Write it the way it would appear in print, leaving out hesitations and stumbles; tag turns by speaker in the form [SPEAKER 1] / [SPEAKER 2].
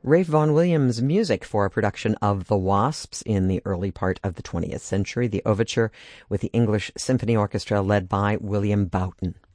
[SPEAKER 1] Ralph Vaughan Williams' music for a production of The Wasps in the early part of the 20th century, the overture with the English Symphony Orchestra led by William Boughton.